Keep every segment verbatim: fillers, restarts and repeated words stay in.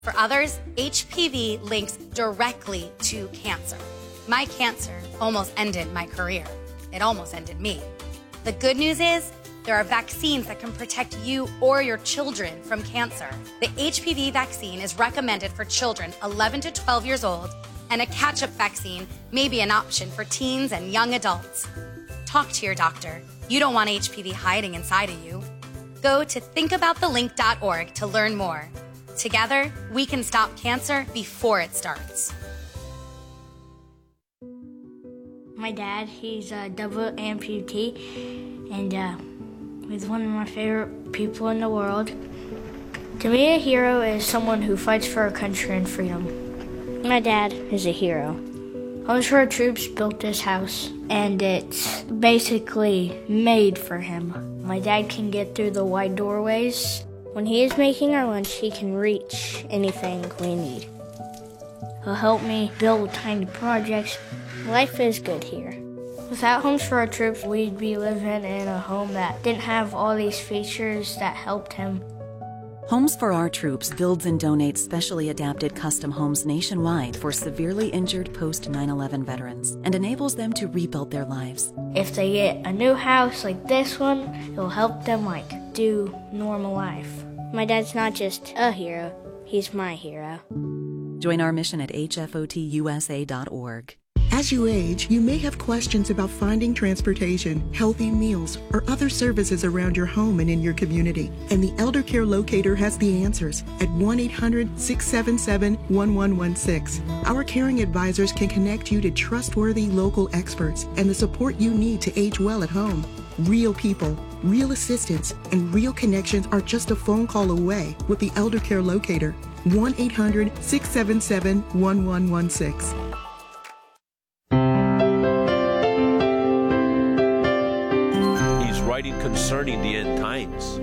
For others, H P V links directly to cancer. My cancer almost ended my career. It almost ended me. The good news is there are vaccines that can protect you or your children from cancer. The H P V vaccine is recommended for children eleven to twelve years old, and a catch-up vaccine may be an option for teens and young adults. Talk to your doctor. You don't want H P V hiding inside of you. Go to think about the link dot org to learn more. Together, we can stop cancer before it starts. My dad, he's a double amputee, and uh, he's one of my favorite people in the world. To me, a hero is someone who fights for our country and freedom. My dad is a hero. Homes for Our Troops built this house, and it's basically made for him. My dad can get through the wide doorways. When he is making our lunch, he can reach anything we need. He'll help me build tiny projects. Life is good here. Without Homes for Our Troops, we'd be living in a home that didn't have all these features that helped him. Homes for Our Troops builds and donates specially adapted custom homes nationwide for severely injured post nine eleven veterans and enables them to rebuild their lives. If they get a new house like this one, it'll help them like do normal life. My dad's not just a hero, he's my hero. Join our mission at H F O T U S A dot org. As you age, you may have questions about finding transportation, healthy meals, or other services around your home and in your community. And the Elder Care Locator has the answers at one eight hundred, six seven seven, one one one six. Our caring advisors can connect you to trustworthy local experts and the support you need to age well at home. Real people, real assistance, and real connections are just a phone call away with the Elder Care Locator. one eight hundred, six seven seven, one one one six. Writing concerning the end times.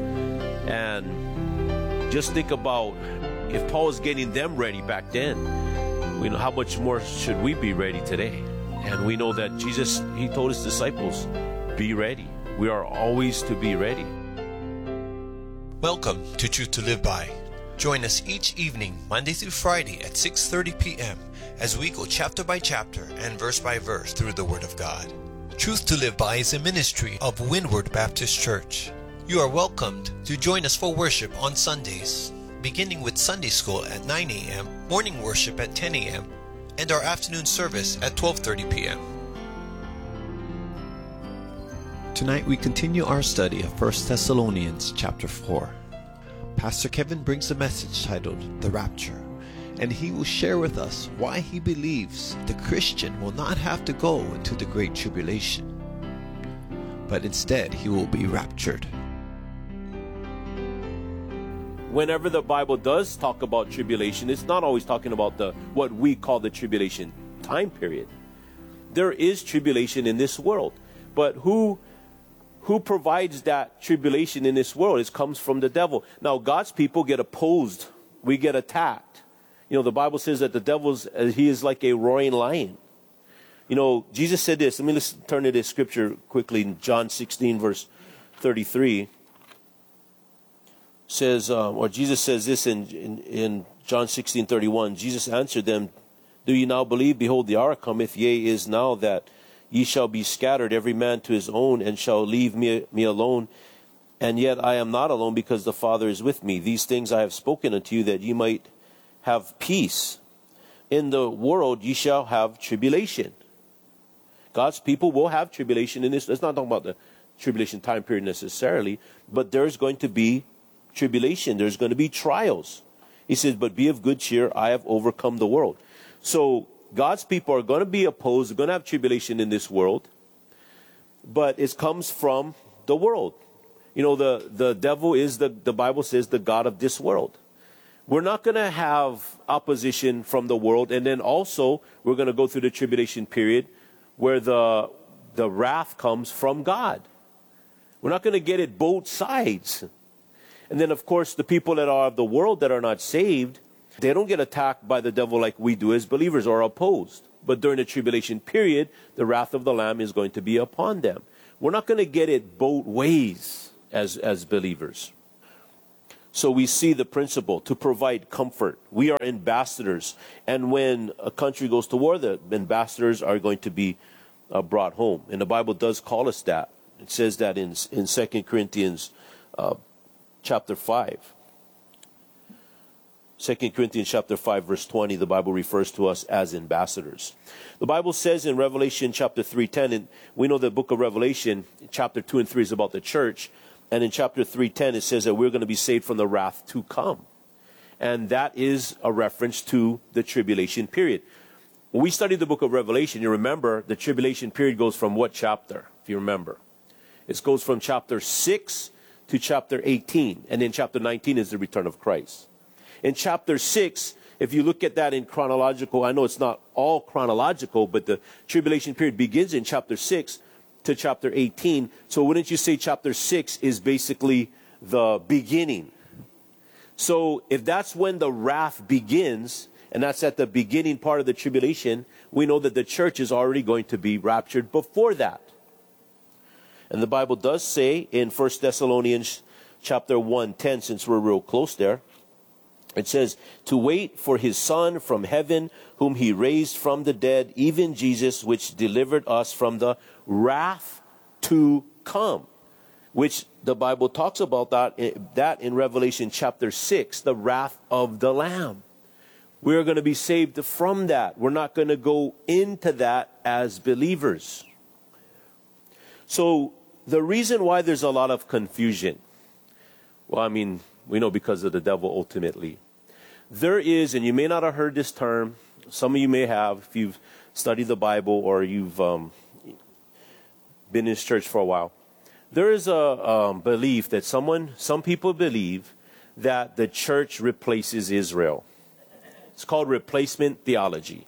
And just think about if Paul was getting them ready back then, we know how much more should we be ready today. And we know that Jesus, he told his disciples, be ready. We are always to be ready. Welcome to Truth to Live By. Join us each evening, Monday through Friday at six thirty p.m. as we go chapter by chapter and verse by verse through the Word of God. Truth to Live By is a ministry of Windward Baptist Church. You are welcomed to join us for worship on Sundays, beginning with Sunday school at nine a.m., morning worship at ten a.m., and our afternoon service at twelve thirty p.m. Tonight we continue our study of First Thessalonians chapter four. Pastor Kevin brings a message titled The Rapture, and he will share with us why he believes the Christian will not have to go into the Great Tribulation, but instead he will be raptured. Whenever the Bible does talk about tribulation, it's not always talking about the what we call the tribulation time period. There is tribulation in this world, but who who provides that tribulation in this world? It comes from the devil. Now, God's people get opposed. We get attacked. You know, the Bible says that the devil's, uh, he is like a roaring lion. You know, Jesus said this. Let me listen, turn to this scripture quickly. In John sixteen, verse thirty-three. Says, uh, or Jesus says this in, in, in John sixteen, thirty-one. Jesus answered them, do you now believe? Behold, the hour cometh, yea, is now, that ye shall be scattered, every man to his own, and shall leave me, me alone. And yet I am not alone, because the Father is with me. These things I have spoken unto you, that ye might have peace. In the world ye shall have tribulation. God's people will have tribulation in this. It's not talking about the tribulation time period necessarily, but there's going to be tribulation. There's going to be trials. He says, but be of good cheer, I have overcome the world. So God's people are going to be opposed. They're going to have tribulation in this world, but it comes from the world. You know, the, the devil is, the, the Bible says, the god of this world. We're not going to have opposition from the world. And then also, we're going to go through the tribulation period where the, the wrath comes from God. We're not going to get it both sides. And then, of course, the people that are of the world that are not saved, they don't get attacked by the devil like we do as believers, or opposed. But during the tribulation period, the wrath of the Lamb is going to be upon them. We're not going to get it both ways as, as believers. So we see the principle to provide comfort. We are ambassadors. And when a country goes to war, the ambassadors are going to be uh, brought home. And the Bible does call us that. It says that in, in Second Corinthians uh, chapter five. Second Corinthians chapter five, verse twenty, the Bible refers to us as ambassadors. The Bible says in Revelation chapter three ten, and we know the book of Revelation, chapter two and three is about the church. And in chapter three ten, it says that we're going to be saved from the wrath to come. And that is a reference to the tribulation period. When we studied the book of Revelation, you remember the tribulation period goes from what chapter, if you remember? It goes from chapter six to chapter eighteen. And then chapter nineteen is the return of Christ. In chapter six, if you look at that in chronological, I know it's not all chronological, but the tribulation period begins in chapter six to chapter eighteen. So wouldn't you say chapter six is basically the beginning? So if that's when the wrath begins, and that's at the beginning part of the tribulation, we know that the church is already going to be raptured before that. And the Bible does say in First Thessalonians chapter one ten, since we're real close there, it says, to wait for his Son from heaven, whom he raised from the dead, even Jesus, which delivered us from the wrath to come. Which the Bible talks about that, that in Revelation chapter six, the wrath of the Lamb. We're going to be saved from that. We're not going to go into that as believers. So the reason why there's a lot of confusion, well, I mean, we know because of the devil ultimately. There is, and you may not have heard this term, some of you may have if you've studied the Bible or you've um, been in this church for a while. There is a um, belief that someone, some people believe that the church replaces Israel. It's called replacement theology.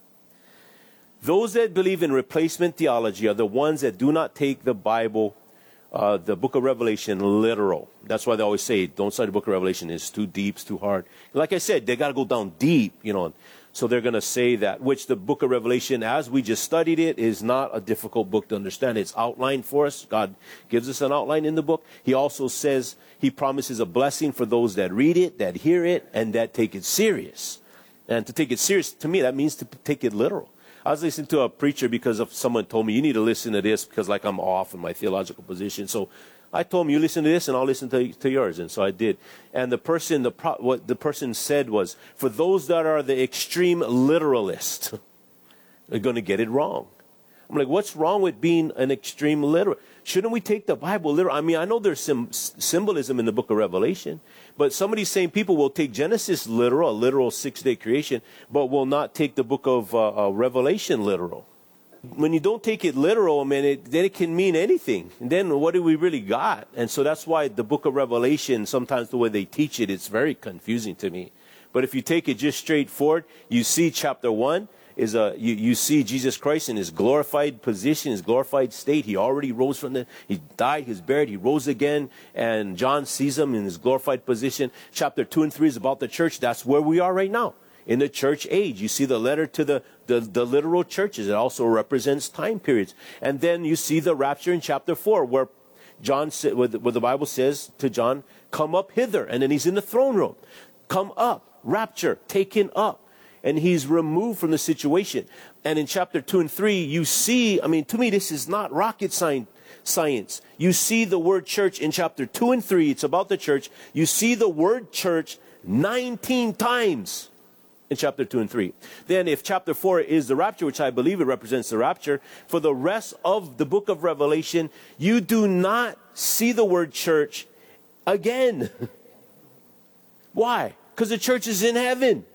Those that believe in replacement theology are the ones that do not take the Bible, Uh, the book of Revelation, literal. That's why they always say, don't study the book of Revelation. It's too deep, it's too hard. Like I said, they got to go down deep, you know. So they're going to say that, which the book of Revelation, as we just studied it, is not a difficult book to understand. It's outlined for us. God gives us an outline in the book. He also says he promises a blessing for those that read it, that hear it, and that take it serious. And to take it serious, to me, that means to take it literal. I was listening to a preacher because of someone told me, you need to listen to this because like I'm off in my theological position. So I told him, you listen to this and I'll listen to, to yours. And so I did. And the person, the pro, what the person said was, for those that are the extreme literalists, they're going to get it wrong. I'm like, what's wrong with being an extreme literal? Shouldn't we take the Bible literal? I mean, I know there's some symbolism in the book of Revelation, but some of these same people will take Genesis literal, a literal six-day creation, but will not take the book of uh, uh, Revelation literal. When you don't take it literal, I mean, it, then it can mean anything. And then what do we really got? And so that's why the book of Revelation, sometimes the way they teach it, it's very confusing to me. But if you take it just straightforward, you see chapter one, is a you, you see Jesus Christ in his glorified position, his glorified state. He already rose from the, he died, he was buried, he rose again, and John sees him in his glorified position. Chapter two and three is about the church. That's where we are right now, in the church age. You see the letter to the, the, the literal churches. It also represents time periods. And then you see the rapture in chapter four, where John said, where the, where the Bible says to John, come up hither, and then he's in the throne room. Come up, rapture, taken up. And he's removed from the situation. And in chapter two and three, you see, I mean, to me, this is not rocket science. You see the word church in chapter two and three. It's about the church. You see the word church nineteen times in chapter two and three. Then if chapter four is the rapture, which I believe it represents the rapture, for the rest of the book of Revelation, you do not see the word church again. Why? Because the church is in heaven.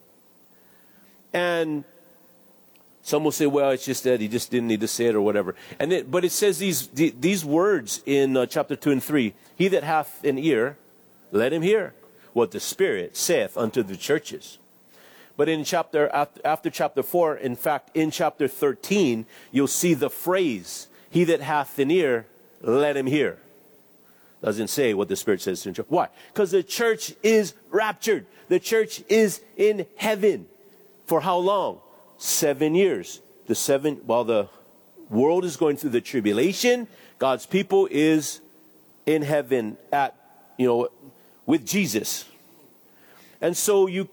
And some will say, well, it's just that he just didn't need to say it or whatever. And it, but it says these these words in uh, chapter two and three. He that hath an ear, let him hear what the Spirit saith unto the churches. But in chapter after, after chapter four, in fact, in chapter thirteen, you'll see the phrase, he that hath an ear, let him hear. Doesn't say what the Spirit says to the church. Why? Because the church is raptured. The church is in heaven. For how long? Seven years. The seven, while the world is going through the tribulation, God's people is in heaven at, you know, with Jesus. And so you,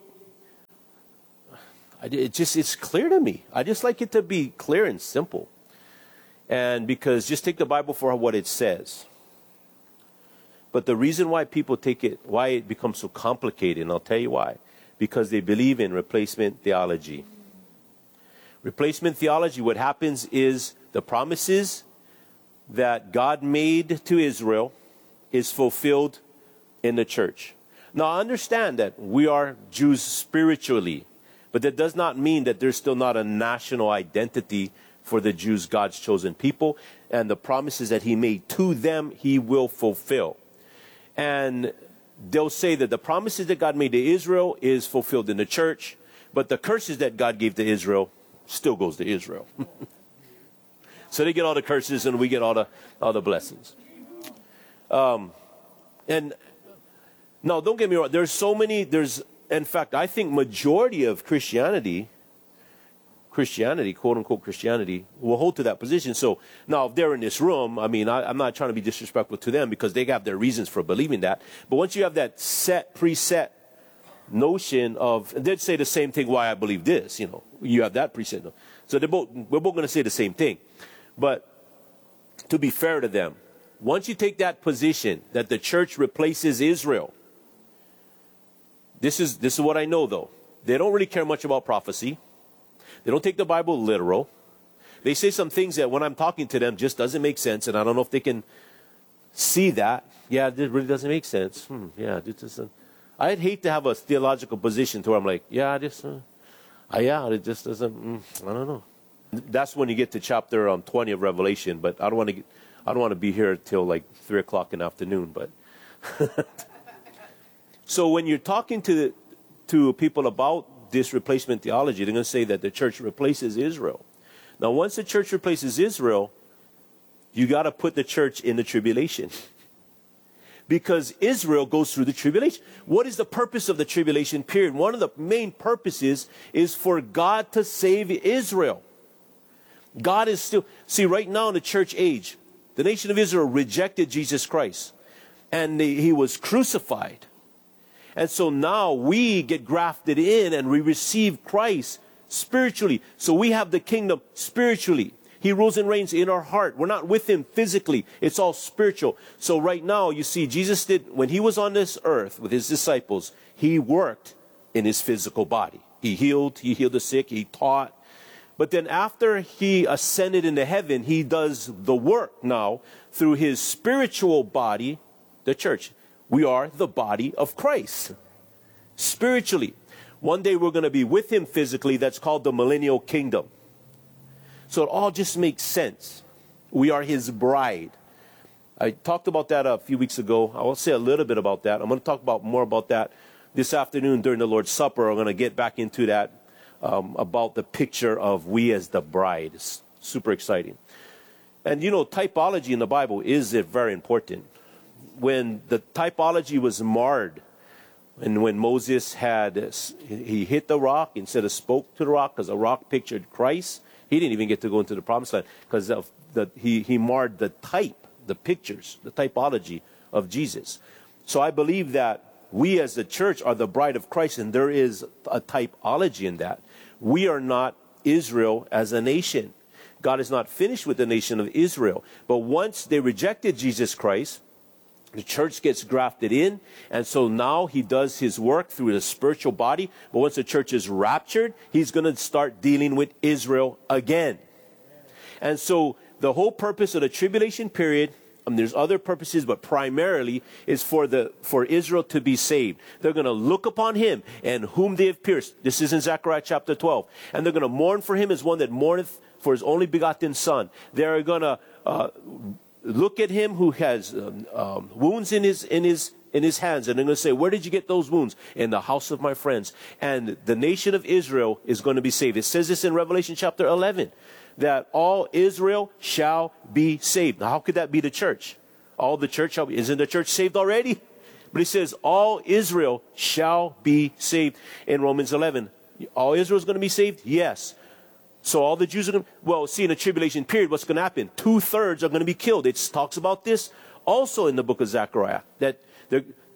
it just, it's clear to me. I just like it to be clear and simple. And because just take the Bible for what it says. But the reason why people take it, why it becomes so complicated, and I'll tell you why. Because they believe in replacement theology. Replacement theology, what happens is the promises that God made to Israel is fulfilled in the church. Now, I understand that we are Jews spiritually, but that does not mean that there's still not a national identity for the Jews, God's chosen people, and the promises that he made to them, he will fulfill. And they'll say that the promises that God made to Israel is fulfilled in the church, but the curses that God gave to Israel still goes to Israel. So they get all the curses and we get all the all the blessings. Um, and no, don't get me wrong. There's so many. There's, in fact, I think majority of Christianity, Christianity, quote unquote Christianity, will hold to that position. So now, if they're in this room, I mean, I, I'm not trying to be disrespectful to them because they have their reasons for believing that. But once you have that set, preset notion of, they'd say the same thing. Why I believe this, you know, you have that preset. So they're both, we're both going to say the same thing. But to be fair to them, once you take that position that the church replaces Israel, this is this is what I know though. They don't really care much about prophecy. They don't take the Bible literal. They say some things that when I'm talking to them just doesn't make sense, and I don't know if they can see that. Yeah, it really doesn't make sense. Hmm, yeah, this doesn't. I'd hate to have a theological position to where I'm like, yeah, this, uh, uh, yeah, it just doesn't. Mm, I don't know. That's when you get to chapter um, twenty of Revelation. But I don't want to. I don't want to be here till like three o'clock in the afternoon. But so when you're talking to to people about this replacement theology, they're going to say that the church replaces Israel. Now, once the church replaces Israel, you got to put the church in the tribulation. Because Israel goes through the tribulation. What is the purpose of the tribulation period? One of the main purposes is for God to save Israel. God is still, see, right now in the church age, the nation of Israel rejected Jesus Christ. And they, he was crucified. And so now we get grafted in and we receive Christ spiritually. So we have the kingdom spiritually. He rules and reigns in our heart. We're not with him physically. It's all spiritual. So right now, you see, Jesus did, when he was on this earth with his disciples, he worked in his physical body. He healed, he healed the sick, he taught. But then after he ascended into heaven, he does the work now through his spiritual body, the church. We are the body of Christ. Spiritually. One day we're going to be with him physically. That's called the millennial kingdom. So it all just makes sense. We are his bride. I talked about that a few weeks ago. I will say a little bit about that. I'm going to talk about more about that this afternoon during the Lord's Supper. I'm going to get back into that um, about the picture of we as the bride. It's super exciting. And you know, typology in the Bible is very important. When the typology was marred, and when Moses had, he hit the rock instead of spoke to the rock because the rock pictured Christ, he didn't even get to go into the promised land because of the, he, he marred the type, the pictures, the typology of Jesus. So I believe that we as the church are the bride of Christ, and there is a typology in that. We are not Israel as a nation. God is not finished with the nation of Israel. But once they rejected Jesus Christ, the church gets grafted in, and so now he does his work through the spiritual body. But once the church is raptured, he's going to start dealing with Israel again. And so the whole purpose of the tribulation period, um, there's other purposes, but primarily is for the for Israel to be saved. They're going to look upon him and whom they have pierced. This is in Zechariah chapter twelve. And they're going to mourn for him as one that mourneth for his only begotten son. They're going to uh, look at him who has um, um, wounds in his in his in his hands, and they're going to say, "Where did you get those wounds?" "In the house of my friends." And the nation of Israel is going to be saved. It says this in Revelation chapter eleven, that all Israel shall be saved. Now, how could that be the church? All the church shall be. Isn't the church saved already? But it says all Israel shall be saved in Romans eleven. All Israel is going to be saved? Yes. So all the Jews are going to, well, see, in the tribulation period, what's going to happen? Two-thirds are going to be killed. It talks about this also in the book of Zechariah, that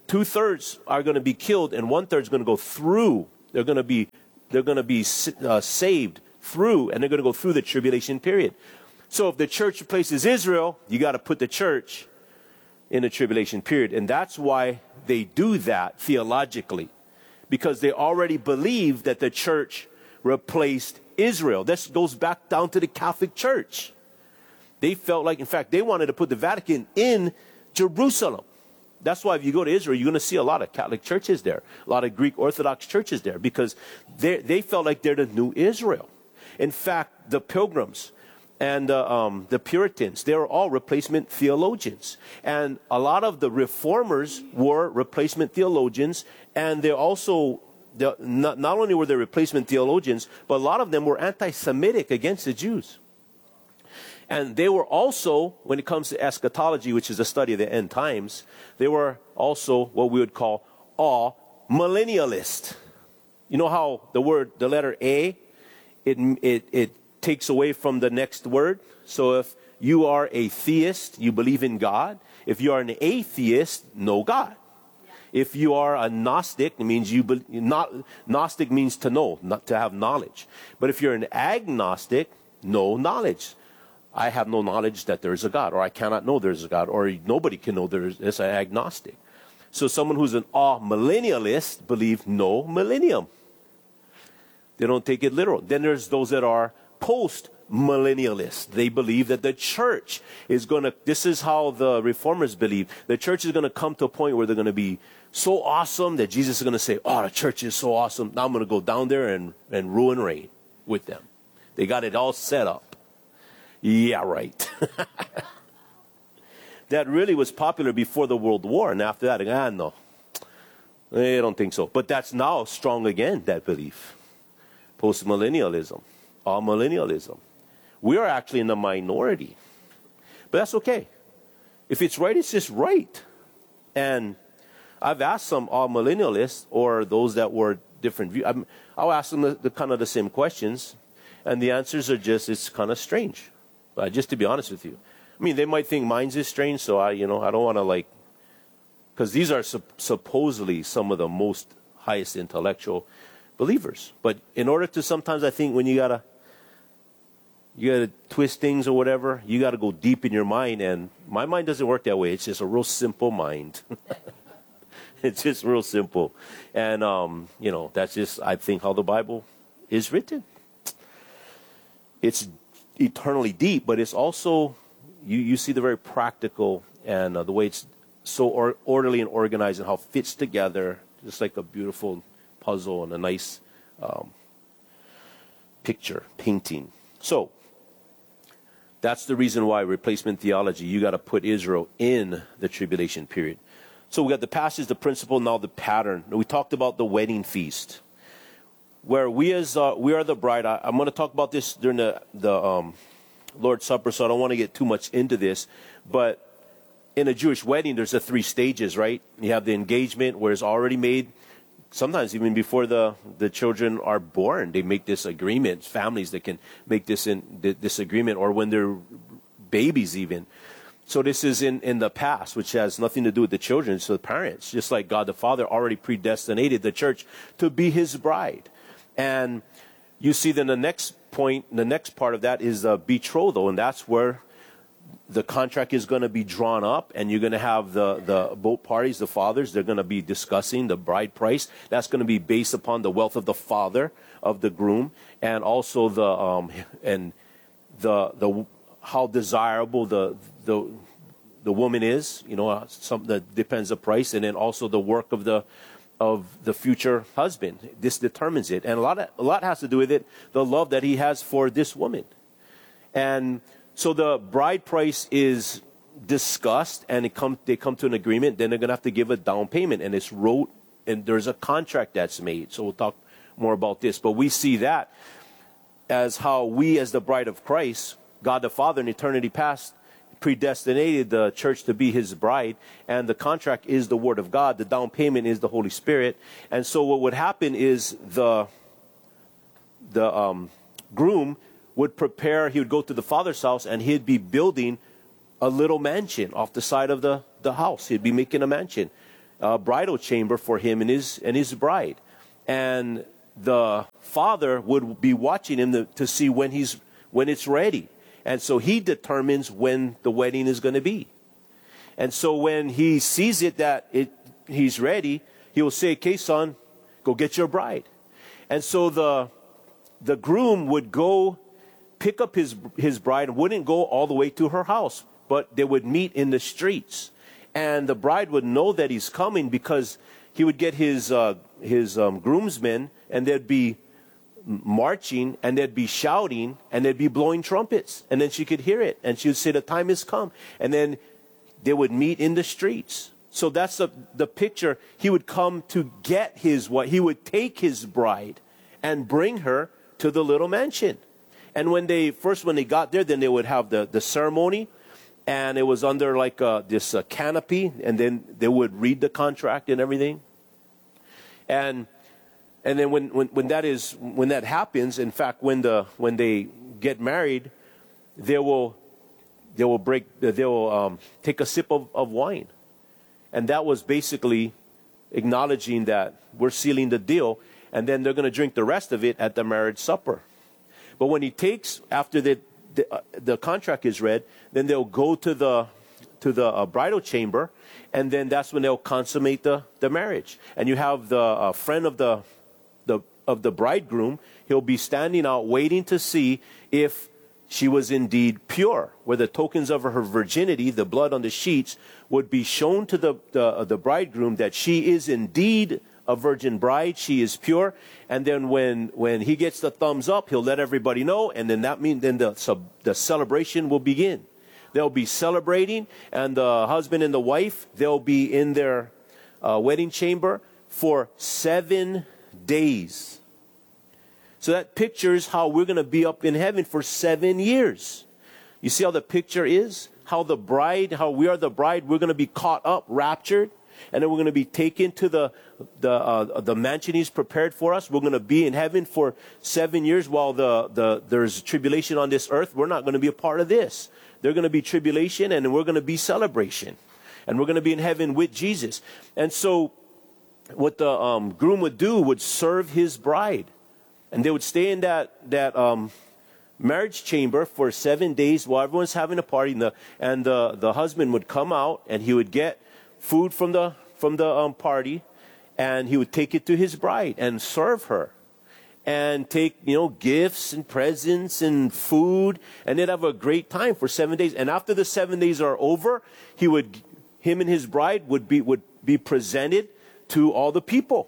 two thirds are going to be killed, and one third is going to go through. They're going to be, they're going to be uh, saved through, and they're going to go through the tribulation period. So if the church replaces Israel, you got to put the church in the tribulation period, and that's why they do that theologically, because they already believe that the church replaced Israel. This goes back down to the Catholic Church. They felt like, in fact, they wanted to put the Vatican in Jerusalem. That's why if you go to Israel, you're going to see a lot of Catholic churches there, a lot of Greek Orthodox churches there, because they they felt like they're the new Israel. In fact, the Pilgrims and uh, um, the Puritans, they were all replacement theologians. And a lot of the Reformers were replacement theologians, and they also, they, not, not only were they replacement theologians, but a lot of them were anti-Semitic against the Jews. And they were also, when it comes to eschatology, which is the study of the end times, they were also what we would call all-millennialist. You know how the word, the letter A, it, it, it takes away from the next word? So if you are a theist, you believe in God. If you are an atheist, no God. If you are a Gnostic, it means you, be, not, Gnostic means to know, not to have knowledge. But if you're an agnostic, no knowledge. I have no knowledge that there is a God, or I cannot know there is a God, or nobody can know there is, it's an agnostic. So someone who's an all-millennialist believes no millennium. They don't take it literal. Then there's those that are post-millennialists. They believe that the church is going to, this is how the Reformers believe, the church is going to come to a point where they're going to be so awesome that Jesus is going to say, oh, the church is so awesome, now I'm going to go down there and, and rule and reign with them. They got it all set up. Yeah, right. That really was popular before the World War, and after that, ah, no, I don't think so. But that's now strong again, that belief. Post-millennialism, all-millennialism. We are actually in the minority. But that's okay. If it's right, it's just right. And I've asked some all-millennialists, or those that were different views, I'll ask them the, the kind of the same questions, and the answers are just, it's kind of strange. Uh, just to be honest with you. I mean, they might think mine's is strange, so I, you know, I don't want to like, because these are sup- supposedly some of the most highest intellectual believers. But in order to, sometimes I think when you gotta, you gotta twist things or whatever, you gotta go deep in your mind, and my mind doesn't work that way. It's just a real simple mind. It's just real simple, and um, you know, that's just, I think, how the Bible is written. It's eternally deep, but it's also, you, you see the very practical and uh, the way it's so or, orderly and organized and how it fits together, just like a beautiful puzzle and a nice um, picture, painting. So that's the reason why replacement theology, you got to put Israel in the tribulation period. So we got the passage, the principle, now the pattern. We talked about the wedding feast, where we as uh, we are the bride. I, I'm going to talk about this during the the um, Lord's Supper, so I don't want to get too much into this. But in a Jewish wedding, there's the three stages, right? You have the engagement, where it's already made. Sometimes even before the, the children are born, they make this agreement. Families that can make this in this agreement, or when they're babies even. So this is in, in the past, which has nothing to do with the children, it's the parents. Just like God the Father already predestinated the church to be his bride. And you see then the next point, the next part of that is the betrothal, and that's where the contract is going to be drawn up, and you're going to have the, the both parties, the fathers, they're going to be discussing the bride price. That's going to be based upon the wealth of the father of the groom, and also the um and the the how desirable the the the woman is. You know, something that depends the price, and then also the work of the of the future husband. This determines it, and a lot of, a lot has to do with it, the love that he has for this woman. And so the bride price is discussed, and it come, they come to an agreement. Then they're going to have to give a down payment, and it's wrote, and there's a contract that's made. So we'll talk more about this. But we see that as how we, as the bride of Christ, God the Father in eternity past, predestinated the church to be his bride, and the contract is the word of God. The down payment is the Holy Spirit. And so what would happen is the the um, groom would prepare, he would go to the father's house, and he'd be building a little mansion off the side of the, the house. He'd be making a mansion. uh, bridal chamber for him and his and his bride. And the father would be watching him to, to see when he's when it's ready. And so he determines when the wedding is going to be. And so when he sees it that it he's ready, he will say, "Okay, son, go get your bride." And so the the groom would go pick up his his bride and wouldn't go all the way to her house, but they would meet in the streets. And the bride would know that he's coming because he would get his uh, his um, groomsmen, and they'd be marching, and they'd be shouting, and they'd be blowing trumpets. And then she could hear it, and she would say, "The time has come." And then they would meet in the streets. So that's the, the picture. He would come to get his wife. He would take his bride and bring her to the little mansion. And when they, first when they got there, then they would have the, the ceremony. And it was under like uh, this uh, canopy, and then they would read the contract and everything. And and then when, when, when that is when that happens, in fact, when the when they get married, they will they will break they will um, take a sip of, of wine, and that was basically acknowledging that we're sealing the deal, and then they're going to drink the rest of it at the marriage supper. But when he takes after the The, uh, the contract is read, then they'll go to the to the uh, bridal chamber, and then that's when they'll consummate the, the marriage. And you have the uh, friend of the the of the bridegroom. He'll be standing out waiting to see if she was indeed pure, where the tokens of her virginity, the blood on the sheets, would be shown to the the, uh, the bridegroom that she is indeed a virgin bride, she is pure. And then when when he gets the thumbs up, he'll let everybody know, and then that means then the sub, the celebration will begin. They'll be celebrating, and the husband and the wife, they'll be in their uh, wedding chamber for seven days. So that pictures how we're going to be up in heaven for seven years. You see how the picture is? How the bride, how we are the bride, we're going to be caught up, raptured. And then we're going to be taken to the the uh, the mansion he's prepared for us. We're going to be in heaven for seven years while the, the there's tribulation on this earth. We're not going to be a part of this. There's going to be tribulation, and we're going to be celebration. And we're going to be in heaven with Jesus. And so what the um, groom would do would serve his bride. And they would stay in that, that um, marriage chamber for seven days while everyone's having a party. And the, and the, the husband would come out, and he would get food from the from the um, party, and he would take it to his bride and serve her, and take you know gifts and presents and food, and they'd have a great time for seven days. And after the seven days are over, he would him and his bride would be would be presented to all the people,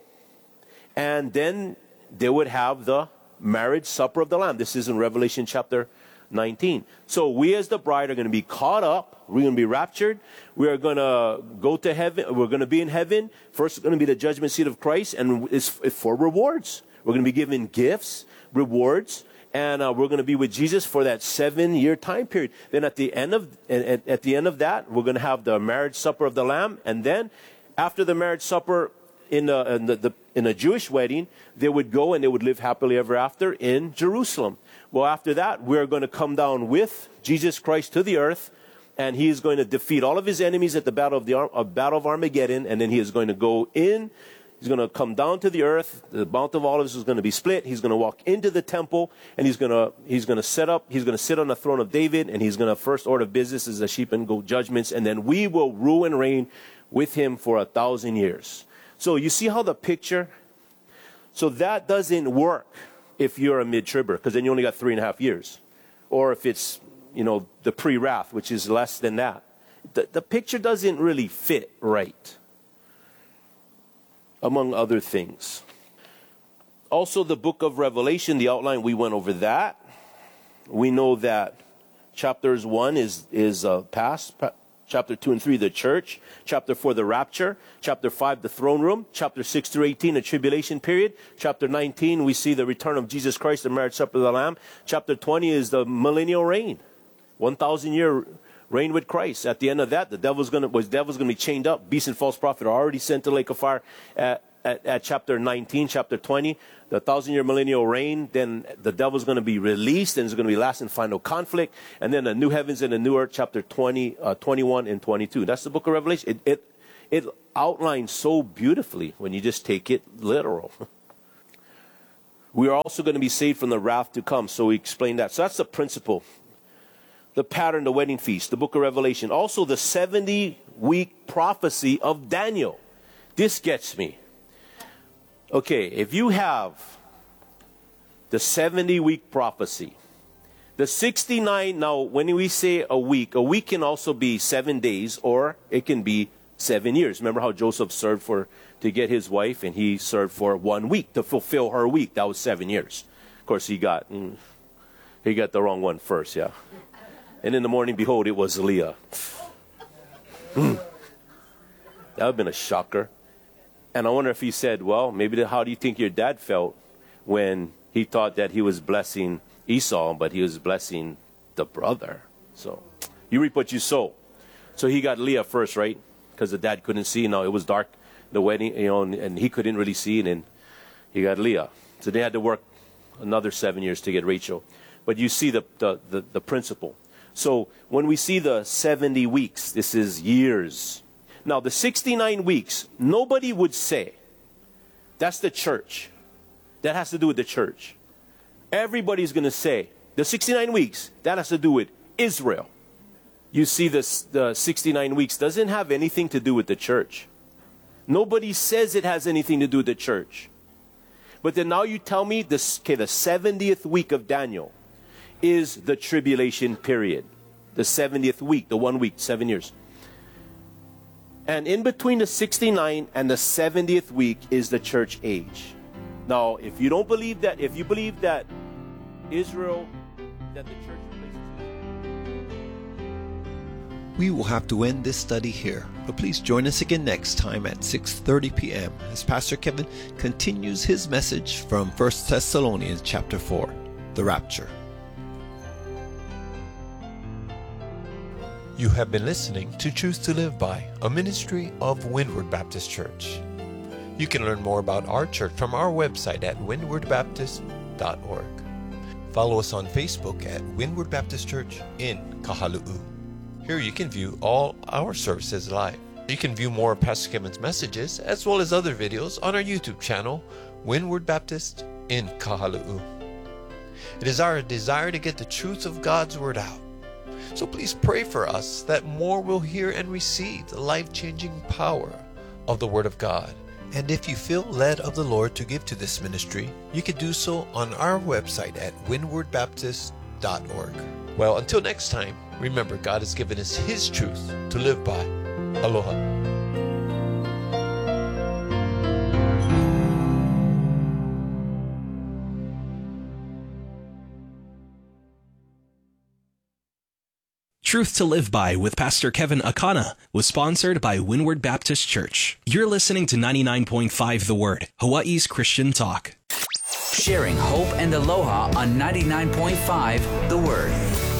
and then they would have the marriage supper of the Lamb. This is in Revelation chapter nineteen. So we as the bride are going to be caught up. We're going to be raptured. We are going to go to heaven. We're going to be in heaven. First, it's going to be the judgment seat of Christ, and it's for rewards. We're going to be given gifts, rewards, and uh, we're going to be with Jesus for that seven-year time period. Then at the end of at, at the end of that, we're going to have the marriage supper of the Lamb, and then after the marriage supper in the in the, the in a Jewish wedding, they would go and they would live happily ever after in Jerusalem. Well, after that, we're going to come down with Jesus Christ to the earth, and he is going to defeat all of his enemies at the battle of the uh, battle of Armageddon, and then he is going to go in. He's going to come down to the earth. The Mount of Olives is going to be split. He's going to walk into the temple, and he's going to he's going to set up. He's going to sit on the throne of David, and he's going to first order of business as the sheep and goat judgments, and then we will rule and reign with him for a thousand years. So you see how the picture. So that doesn't work if you're a mid-tribber, because then you only got three and a half years. Or if it's, you know, the pre-wrath, which is less than that. The, the picture doesn't really fit right, among other things. Also, the book of Revelation, the outline, we went over that. We know that chapters one is, is uh, past. Chapter two and three, the church. Chapter four, the rapture. Chapter five, the throne room. Chapter six through eighteen, the tribulation period. Chapter nineteen, we see the return of Jesus Christ, the marriage supper of the Lamb. Chapter twenty is the millennial reign. one thousand year reign with Christ. At the end of that, the devil's going to, was devil's going to be chained up. Beast and false prophet are already sent to the lake of fire at, at, at chapter nineteen, chapter twenty. The thousand year millennial reign, then the devil's going to be released, and there's going to be last and final conflict. And then the new heavens and the new earth, chapter twenty, uh, twenty-one and twenty-two. That's the book of Revelation. It, it, it outlines so beautifully when you just take it literal. We are also going to be saved from the wrath to come. So we explained that. So that's the principle. The pattern, the wedding feast, the book of Revelation. Also the seventy-week prophecy of Daniel. This gets me. Okay, if you have the seventy-week prophecy, the sixty-nine, now when we say a week, a week can also be seven days or it can be seven years. Remember how Joseph served for to get his wife, and he served for one week to fulfill her week. That was seven years. Of course, he got mm, he got the wrong one first, yeah. And in the morning, behold, it was Leah. Mm. That would have been a shocker. And I wonder if he said, well, maybe the, how do you think your dad felt when he thought that he was blessing Esau, but he was blessing the brother? So you reap what you sow. So he got Leah first, right? Because the dad couldn't see. Now it was dark, the wedding, you know, and, and he couldn't really see. And then he got Leah. So they had to work another seven years to get Rachel. But you see the the, the, the principle. So when we see the seventy weeks, this is years. Now the sixty-nine weeks, nobody would say, that's the church. That has to do with the church. Everybody's going to say, the sixty-nine weeks, that has to do with Israel. You see, this, the sixty-nine weeks doesn't have anything to do with the church. Nobody says it has anything to do with the church. But then now you tell me, this, okay, the seventieth week of Daniel is the tribulation period. The seventieth week, the one week, seven years. And in between the sixty-nine and the seventieth week is the church age. Now, if you don't believe that, if you believe that Israel, that the church replaces Israel. We will have to end this study here, but please join us again next time at six thirty p.m. as Pastor Kevin continues his message from First Thessalonians chapter four, the rapture. You have been listening to Choose to Live By, a ministry of Windward Baptist Church. You can learn more about our church from our website at windward baptist dot org. Follow us on Facebook at Windward Baptist Church in Kahalu'u. Here you can view all our services live. You can view more of Pastor Kevin's messages as well as other videos on our YouTube channel, Windward Baptist in Kahalu'u. It is our desire to get the truth of God's Word out. So please pray for us that more will hear and receive the life-changing power of the Word of God. And if you feel led of the Lord to give to this ministry, you can do so on our website at windward baptist dot org. Well, until next time, remember God has given us His truth to live by. Aloha. Truth to Live By with Pastor Kevin Akana was sponsored by Windward Baptist Church. You're listening to ninety-nine point five The Word, Hawaii's Christian talk. Sharing hope and aloha on ninety-nine point five The Word.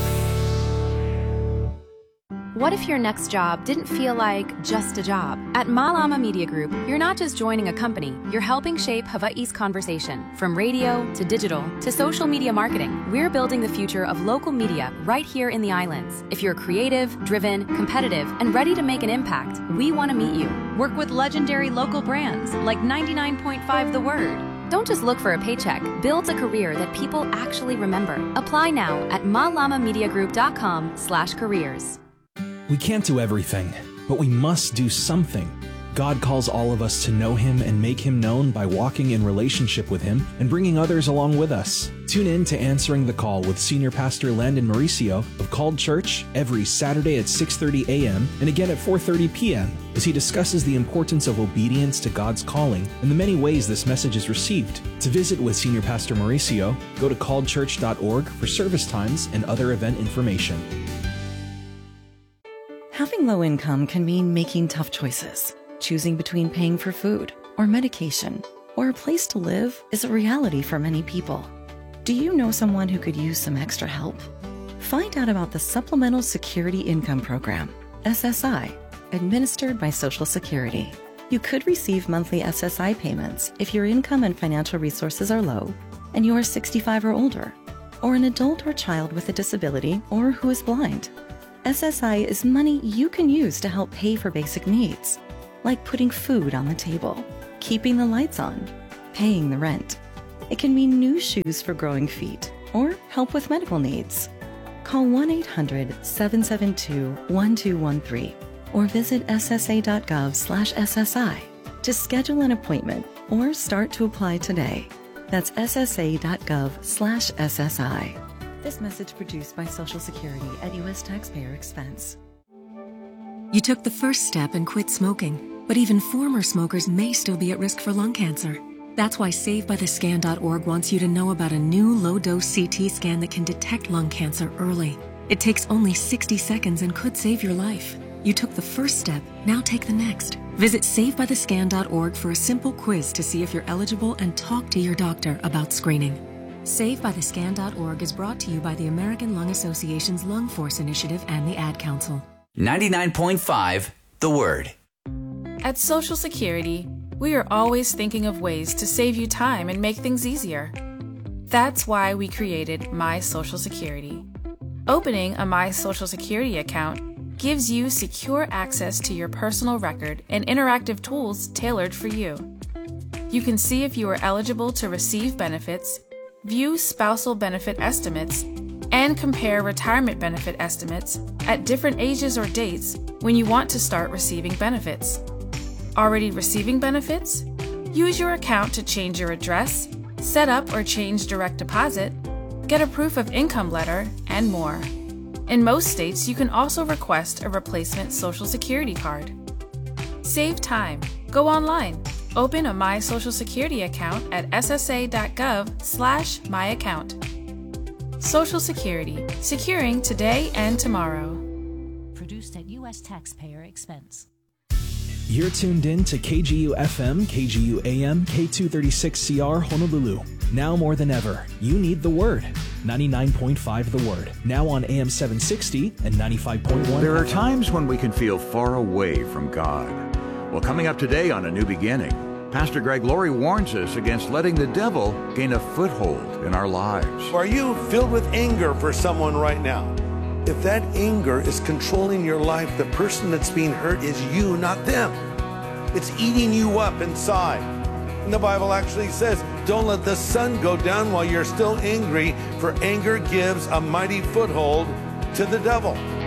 What if your next job didn't feel like just a job? At Malama Media Group, you're not just joining a company, you're helping shape Hawaii's conversation. From radio to digital to social media marketing, we're building the future of local media right here in the islands. If you're creative, driven, competitive, and ready to make an impact, we want to meet you. Work with legendary local brands like ninety-nine point five The Word. Don't just look for a paycheck. Build a career that people actually remember. Apply now at malamamediagroup.com slash careers. We can't do everything, but we must do something. God calls all of us to know Him and make Him known by walking in relationship with Him and bringing others along with us. Tune in to Answering the Call with Senior Pastor Landon Mauricio of Called Church every Saturday at six thirty a.m. and again at four thirty p.m. as he discusses the importance of obedience to God's calling and the many ways this message is received. To visit with Senior Pastor Mauricio, go to called church dot org for service times and other event information. Having low income can mean making tough choices. Choosing between paying for food or medication or a place to live is a reality for many people. Do you know someone who could use some extra help? Find out about the Supplemental Security Income Program, S S I, administered by Social Security. You could receive monthly S S I payments if your income and financial resources are low and you are sixty-five or older, or an adult or child with a disability or who is blind. S S I is money you can use to help pay for basic needs. like putting food on the table, keeping the lights on, paying the rent. It can mean new shoes for growing feet or help with medical needs. Call one eight hundred, seven seven two, one two one three or visit s s a dot gov slash s s i to schedule an appointment or start to apply today. That's s s a dot gov slash s s i. This message produced by Social Security at U S taxpayer expense. You took the first step and quit smoking, but even former smokers may still be at risk for lung cancer. That's why Save By The Scan dot org wants you to know about a new low-dose C T scan that can detect lung cancer early. It takes only sixty seconds and could save your life. You took the first step, now take the next. Visit Save By The Scan dot org for a simple quiz to see if you're eligible and talk to your doctor about screening. Save By The Scan dot org is brought to you by the American Lung Association's Lung Force Initiative and the Ad Council. ninety-nine point five The Word. At Social Security, we are always thinking of ways to save you time and make things easier. That's why we created My Social Security. Opening a My Social Security account gives you secure access to your personal record and interactive tools tailored for you. You can see if you are eligible to receive benefits, view spousal benefit estimates, and compare retirement benefit estimates at different ages or dates when you want to start receiving benefits. Already receiving benefits? Use your account to change your address, set up or change direct deposit, get a proof of income letter, and more. In most states, you can also request a replacement Social Security card. Save time. Go online. Open a My Social Security account at s s a dot gov slash my account. Social Security. Securing today and tomorrow. Produced at U S taxpayer expense. You're tuned in to K G U F M, K G U A M, K two thirty-six C R Honolulu. Now more than ever, you need the Word. ninety-nine point five The Word. Now on A M seven sixty and ninety-five point one. There are times when we can feel far away from God. Well, coming up today on A New Beginning, Pastor Greg Laurie warns us against letting the devil gain a foothold in our lives. Are you filled with anger for someone right now? If that anger is controlling your life, the person that's being hurt is you, not them. It's eating you up inside. And the Bible actually says, don't let the sun go down while you're still angry, for anger gives a mighty foothold to the devil.